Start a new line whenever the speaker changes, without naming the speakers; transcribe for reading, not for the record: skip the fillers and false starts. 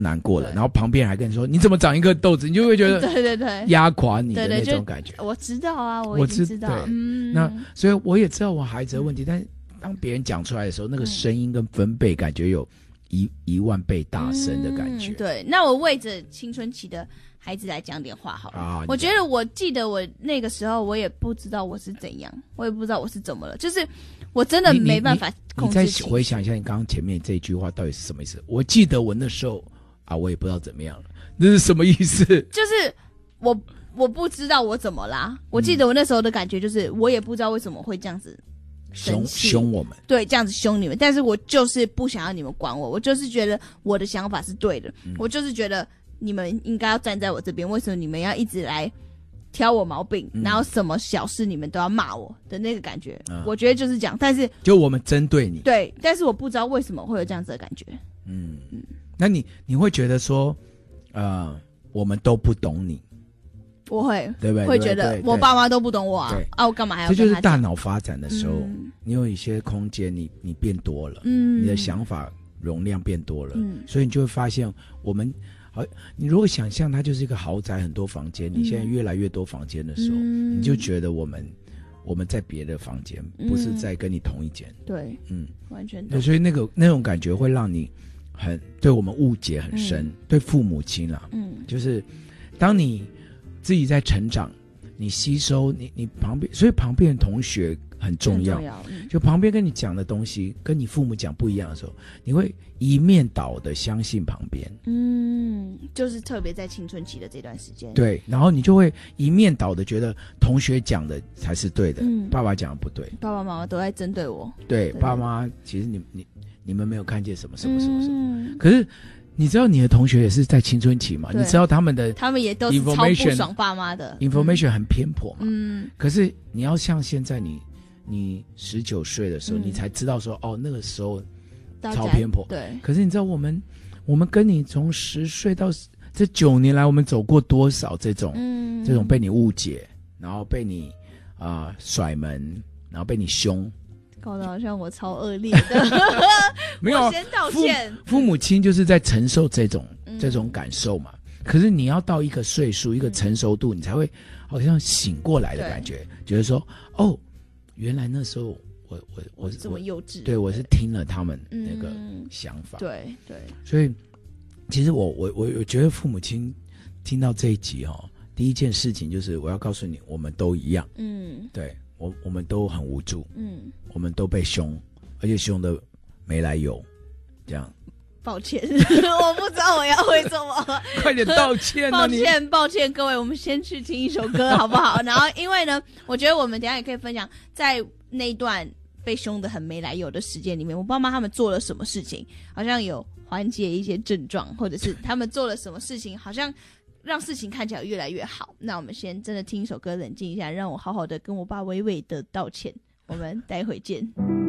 难过了，然后旁边还跟你说你怎么长一颗痘子，你就会觉得
对对对，
压垮你的那种感觉。
我知道啊，我已经知道。
那所以我也知道我孩子的问题，但是当别人讲出来的时候，那个声音跟分贝感觉有一万倍大声的感觉。
对，那我为着青春期的孩子来讲点话好了。我觉得我记得我那个时候我也不知道我是怎样，我也不知道我是怎么了，就是我真的没办法控制。
你再回想一下你刚刚前面这一句话到底是什么意思？我记得我那时候我也不知道怎么样了，那是什么意思？
就是我不知道我怎么啦。我记得我那时候的感觉就是我也不知道为什么会这样子
凶我们，
对，这样子凶你们，但是我就是不想要你们管我，我就是觉得我的想法是对的，我就是觉得你们应该要站在我这边，为什么你们要一直来挑我毛病，然后什么小事你们都要骂我的那个感觉，我觉得就是这样。但是
就我们针对你，
对，但是我不知道为什么会有这样子的感觉。
那你会觉得说，我们都不懂你，
我会，
对不对？
会觉得我爸妈都不懂我啊，我干嘛还要跟他讲？
这就是大脑发展的时候，你有一些空间，你变多了，你的想法容量变多了，所以你就会发现我们。好，你如果想象它就是一个豪宅，很多房间，你现在越来越多房间的时候，你就觉得我们在别的房间，不是在跟你同一间。
对，完全
对，所以那种感觉会让你对我们误解很深，对父母亲啦，就是当你自己在成长，你吸收你旁边，所以旁边的同学很重要，就旁边跟你讲的东西跟你父母讲不一样的时候，你会一面倒的相信旁边，
就是特别在青春期的这段时间，
对，然后你就会一面倒的觉得同学讲的才是对的，爸爸讲的不对，
爸爸妈妈都在针对我，
对，爸妈其实你们没有看见什么什么什么什么，可是你知道你的同学也是在青春期嘛？你知道他们
也都是超不爽爸妈的
information 很偏颇嘛？可是你要像现在你19岁的时候，你才知道说那个时候超偏颇。
对。
可是你知道我们跟你从10岁到这9年来，我们走过多少这种被你误解，然后被你甩门，然后被你凶。
搞得好像我超恶劣的，
没有，
我先道歉。
父母亲就是在承受这种感受嘛。可是你要到一个岁数、一个成熟度，你才会好像醒过来的感觉，觉得说原来那时候我
这么幼稚。
对，我是听了他们那个想法。
对对。
所以其实我觉得父母亲听到这一集第一件事情就是我要告诉你，我们都一样。对。我们都很无助，我们都被凶，而且凶的没来由，这样。
抱歉，我不知道我要回什么，
快点道歉啊！
抱歉，各位，我们先去听一首歌好不好？然后，因为呢，我觉得我们等一下也可以分享，在那一段被凶的很没来由的时间里面，我爸妈他们做了什么事情，好像有缓解一些症状，或者是他们做了什么事情，好像让事情看起来越来越好。那我们先真的听一首歌冷静一下，让我好好的跟我爸娓娓的道歉。我们待会见。